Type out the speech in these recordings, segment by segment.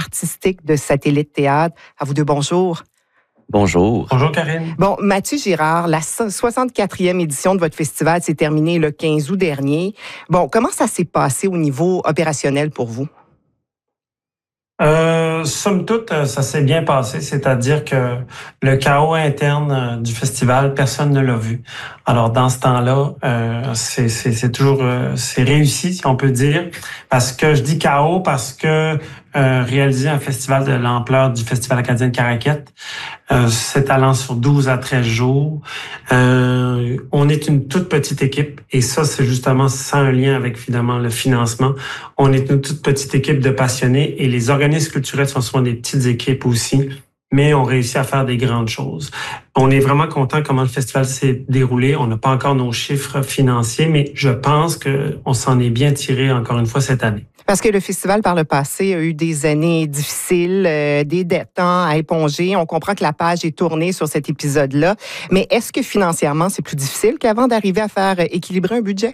artistique de Satellite Théâtre. À vous deux, bonjour. Bonjour. Bonjour, Karine. Bon, Mathieu Girard, la 64e édition de votre festival s'est terminée le 15 août dernier. Bon, comment ça s'est passé au niveau opérationnel pour vous? Somme toute, ça s'est bien passé, c'est-à-dire que le chaos interne du festival, personne ne l'a vu. Alors dans ce temps-là, c'est toujours c'est réussi, si on peut dire, parce que je dis chaos parce que réaliser un festival de l'ampleur du Festival acadien de Caraquette, s'étalant sur 12 à 13 jours, on est une toute petite équipe et ça, c'est justement sans un lien avec finalement le financement. On est une toute petite équipe de passionnés et les organismes culturels sont souvent des petites équipes aussi, mais on réussit à faire des grandes choses. On est vraiment content comment le festival s'est déroulé. On n'a pas encore nos chiffres financiers, mais je pense qu'on s'en est bien tiré encore une fois cette année. Parce que le festival, par le passé, a eu des années difficiles, des dettes à éponger. On comprend que la page est tournée sur cet épisode-là. Mais est-ce que financièrement, c'est plus difficile qu'avant d'arriver à faire équilibrer un budget?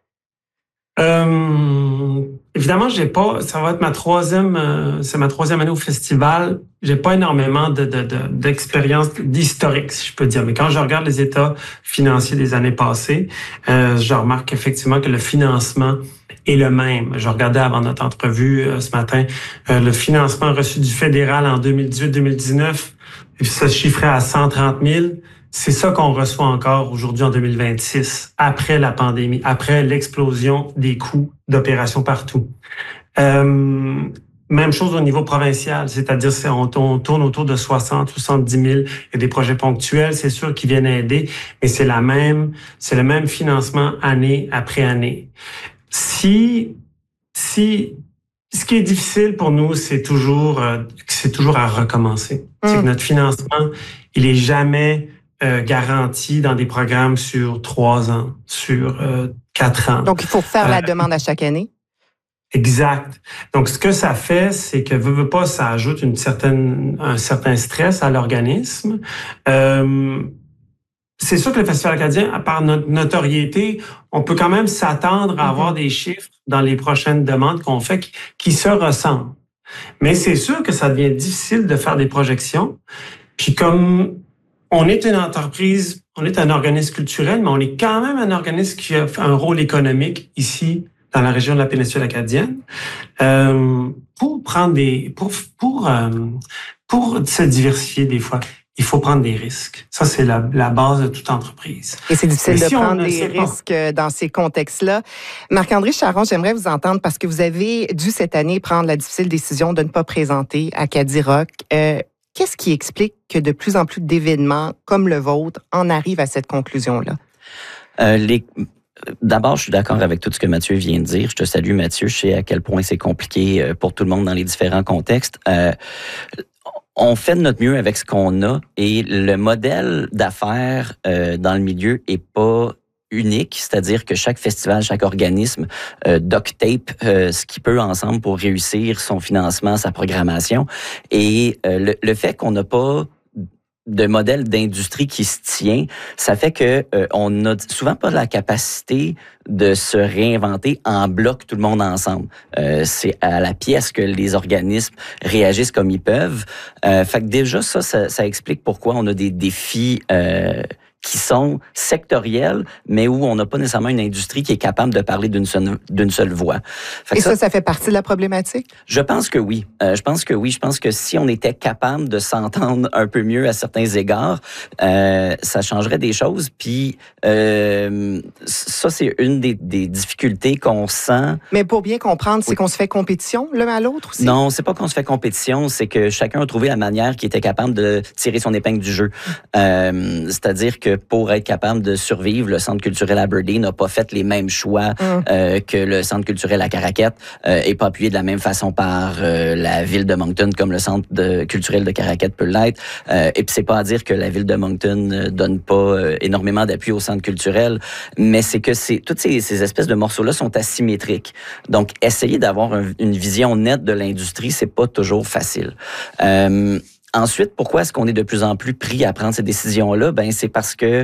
Évidemment, ça va être c'est ma troisième année au festival. J'ai pas énormément d'expérience, d'historique, si je peux dire. Mais quand je regarde les états financiers des années passées, je remarque effectivement que le financement est le même. Je regardais avant notre entrevue ce matin, le financement reçu du fédéral en 2018-2019, ça se chiffrait à 130 000. C'est ça qu'on reçoit encore aujourd'hui en 2026, après la pandémie, après l'explosion des coûts d'opérations partout. Même chose au niveau provincial, c'est-à-dire on tourne autour de 60-70 000. Il y a des projets ponctuels, c'est sûr, qui viennent aider, mais c'est le même financement année après année. Ce qui est difficile pour nous, c'est toujours à recommencer. C'est que notre financement, il est jamais garanti dans des programmes sur 3 ans, sur 4 ans. Donc, il faut faire la demande à chaque année? Exact. Donc, ce que ça fait, c'est que veut pas, ça ajoute un certain stress à l'organisme. C'est sûr que le Festival acadien, par notre notoriété, on peut quand même s'attendre à avoir des chiffres dans les prochaines demandes qu'on fait qui se ressemblent. Mais c'est sûr que ça devient difficile de faire des projections. Puis comme on est une entreprise, on est un organisme culturel, mais on est quand même un organisme qui a un rôle économique ici dans la région de la péninsule acadienne. Pour se diversifier des fois, il faut prendre des risques. Ça, c'est la base de toute entreprise. Et c'est difficile de prendre des risques dans ces contextes-là. Marc-André Charron, j'aimerais vous entendre parce que vous avez dû cette année prendre la difficile décision de ne pas présenter Acadie Rock. Qu'est-ce qui explique que de plus en plus d'événements comme le vôtre en arrivent à cette conclusion-là? D'abord, je suis d'accord avec tout ce que Mathieu vient de dire. Je te salue, Mathieu. Je sais à quel point c'est compliqué pour tout le monde dans les différents contextes. On fait de notre mieux avec ce qu'on a et le modèle d'affaires dans le milieu est pas unique, c'est-à-dire que chaque festival, chaque organisme duct tape ce qu'il peut ensemble pour réussir son financement, sa programmation. Et le fait qu'on n'a pas de modèle d'industrie qui se tient, ça fait que on n'a souvent pas la capacité de se réinventer en bloc tout le monde ensemble. C'est à la pièce que les organismes réagissent comme ils peuvent. Fait que déjà ça explique pourquoi on a des défis qui sont sectoriels, mais où on n'a pas nécessairement une industrie qui est capable de parler d'une seule voix. Et ça fait partie de la problématique? Je pense que oui. Je pense que si on était capable de s'entendre un peu mieux à certains égards, ça changerait des choses. Puis ça, c'est une des difficultés qu'on sent. Mais pour bien comprendre, c'est qu'on se fait compétition l'un à l'autre aussi? Non, c'est pas qu'on se fait compétition, c'est que chacun a trouvé la manière qui était capable de tirer son épingle du jeu. C'est-à-dire que pour être capable de survivre, le Centre culturel Aberdeen n'a pas fait les mêmes choix que le Centre culturel à Caraquette et pas appuyé de la même façon par la ville de Moncton comme le Centre culturel de Caraquette peut l'être. Et puis c'est pas à dire que la ville de Moncton donne pas énormément d'appui au Centre culturel, mais c'est que toutes ces espèces de morceaux-là sont asymétriques. Donc, essayer d'avoir une vision nette de l'industrie, c'est pas toujours facile. Ensuite, pourquoi est-ce qu'on est de plus en plus pris à prendre ces décisions-là? Ben, c'est parce que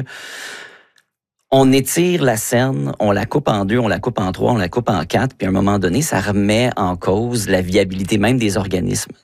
on étire la scène, on la coupe en 2, on la coupe en 3, on la coupe en 4, puis à un moment donné, ça remet en cause la viabilité même des organismes.